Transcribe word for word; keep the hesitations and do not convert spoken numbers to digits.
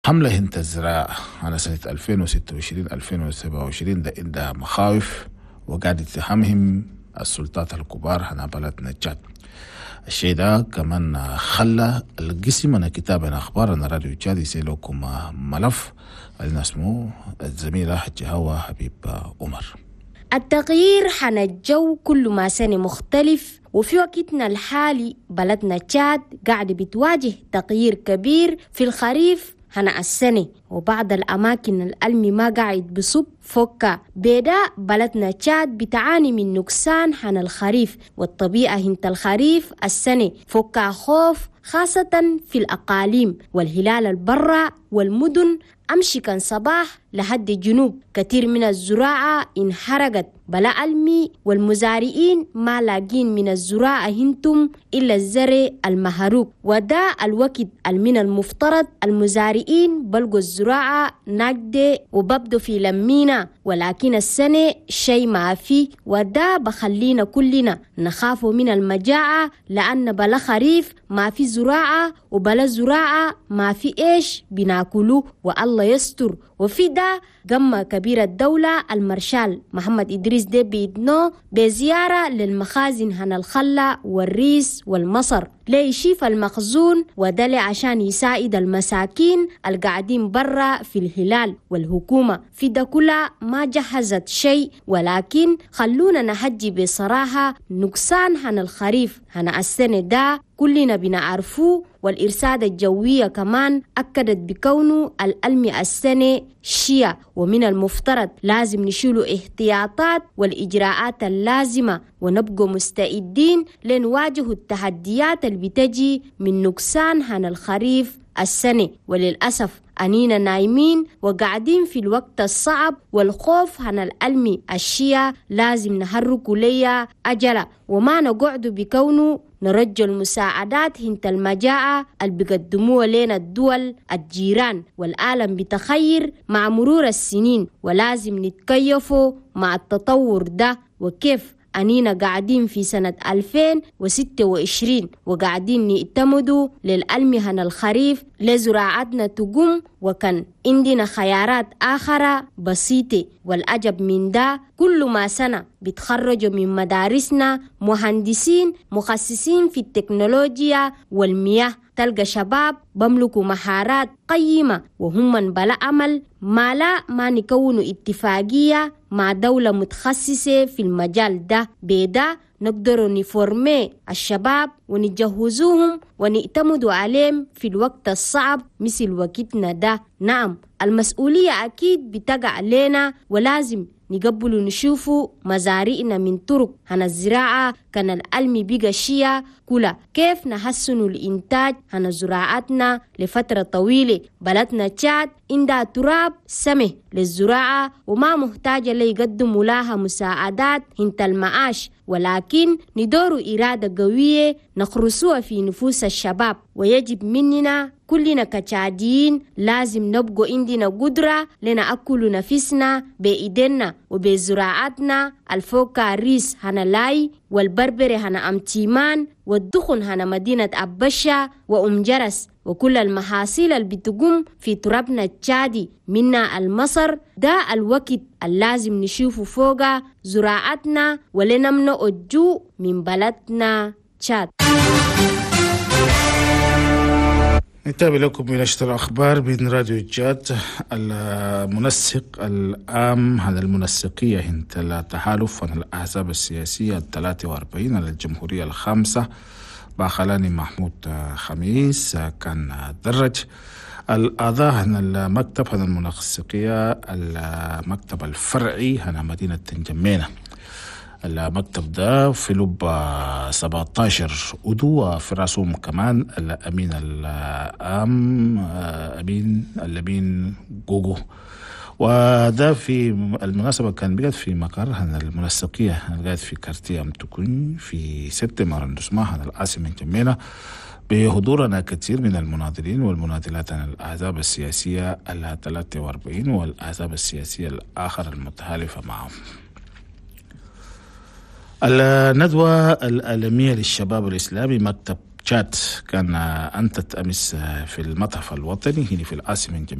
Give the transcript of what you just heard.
حملة هند الزراعة على سنة ألفين وستة وعشرين ألفين وسبعة وعشرين ده عندها مخاوف وقاعد يتهمهم السلطات الكبار هنا بلدنا تشاد. الشيء ده كمان خلى القسم أنا كتابنا أخبارنا راديو تشاد يسيلوكم ملف اللي اسمه الزميلة حجي هوا حبيب عمر. التغيير حن الجو كل ما سنة مختلف، وفي وقتنا الحالي بلدنا تشاد قاعد بتواجه تغيير كبير في الخريف هنا السنة، وبعض الأماكن الألمي ما قاعد بصب فوكا بيدا. بلدنا تشاد بتعاني من نقصان هنا الخريف، والطبيعة هنت الخريف السنة فوكا خوف خاصة في الأقاليم والهلال البرة والمدن. أمشي كان صباح لحد الجنوب كتير من الزراعة انحرقت بلا علمي، والمزارعين ما لاقين من الزراعة هنتم إلا الزرع المهروق، وده الوقت من المفترض المزارعين بلقوا الزراعة ناقدة وببدو في لمينا، ولكن السنة شيء ما فيه، وده بخلينا كلنا نخاف من المجاعة، لأن بلا خريف ما في زراعة، وبلا زراعة ما في إيش بناكلوه والله يستر. وفي ده قام كبير الدولة المارشال محمد إدريس دي بإذنه بزيارة للمخازن هنا الخلة والريس والمصر ليشيف المخزون، ودلي عشان يساعد المساكين القاعدين برا في الهلال. والحكومة في ده كلها ما جهزت شيء، ولكن خلونا نحجي بصراحة نقصان هنا الخريف هنا السنة ده كلنا بنعرفوه، والإرصاد الجوية كمان أكدت بكونه الألمي السنة شيا، ومن المفترض لازم نشيلوا احتياطات والإجراءات اللازمة ونبقوا مستعدين لنواجه التحديات اللي بتجي من نقصان هنا الخريف السنة. وللأسف أنينا نايمين وقاعدين في الوقت الصعب، والخوف عن الألمي الشيا لازم نحركوا ليا أجلا، وما نقعد بكونه نرجع المساعدات هنت المجاعة اللي بيقدموها لنا الدول الجيران. والعالم بتخير مع مرور السنين، ولازم نتكيفوا مع التطور ده. وكيف أنينا قاعدين في سنة ألفين وستة وعشرين وقاعدين نعتمدوا للألمي هنا الخريف لزراعتنا تقوم، وكان عندنا خيارات آخرة بسيطة. والأجب من ده كل ما سنة بتخرجوا من مدارسنا مهندسين مخصصين في التكنولوجيا والمياه، تلقى شباب بملكوا مهارات قيمة وهم من بلا عمل. ما لا ما نكونوا اتفاقية مع دولة متخصصة في المجال ده، بيدا نقدروا نفورمي الشباب ونجهزوهم ونعتمدوا عليهم في الوقت الصعب مثل وقتنا ده. نعم المسؤولية أكيد بتقع علينا، ولازم نقبلوا نشوفوا مزارعنا من طرق هنا الزراعة كان الألمي بيقى شيا كلها، كيف نحسنوا الإنتاج هنا زراعتنا لفترة طويلة. بلدنا تشاد عندها تراب سمح للزراعة وما محتاجة ليقدموا لها مساعدات هنت المعاش، ولكن ندوروا إرادة قوية نخرسوها في نفوس الشباب. ويجب مننا كلنا كتشاديين لازم نبقوا عندنا قدرة لنأكل نفسنا بإيدينا وبزراعتنا. الفوكا الريس هنا لاي، والبربري هنا أمتيمان، والدخن هنا مدينة أبشا وأم جرس، وكل المحاصيل اللي بتقوم في ترابنا التشادي منا المصر. ده الوقت اللازم نشوفه فوقا زراعتنا ولنمنع الجوع من بلدنا تشاد. نتابع لكم من نشرة الأخبار بين راديو تشاد. المنسق العام عن المنسقية هنت التحالف عن الأحزاب السياسية الثلاثة وأربعين على الجمهورية الخامسة باخلاني محمود خميس كان درج الأعضاء عن المكتب عن المنسقية المكتب الفرعي عن مدينة تنجمينة. المكتب ده في لب سبعة عشر عضو، وفي راسهم كمان الأمين العام أمين الأمين جوجو. وده في المناسبة كان بيقعد في مقر عن المنسقية قاعد في كارتيه أم تكون في سبتمبر النسمة عن العاصمة جميلة، بحضورنا كثير من المناضلين والمناضلات عن الأحزاب السياسية الثلاثة وأربعين والأحزاب السياسية الآخر المتحالفة معهم. الندوة العالمية للشباب الإسلامي مكتب تشاد كان أنتت أمس في المتحف الوطني هنا في العاصمة الجمهورية